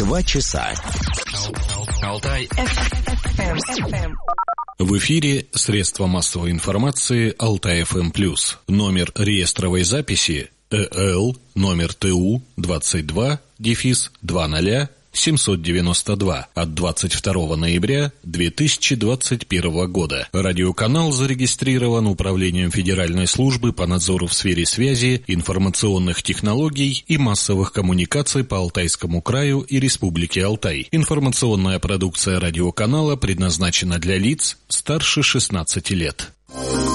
2 часа. Алтай. В эфире средства массовой информации Алтай ФМ+. Номер реестровой записи ЭЛ номер ТУ 22-20-792 от 22 ноября 2021 года. Радиоканал зарегистрирован Управлением Федеральной службы по надзору в сфере связи, информационных технологий и массовых коммуникаций по Алтайскому краю и Республике Алтай. Информационная продукция радиоканала предназначена для лиц старше 16 лет.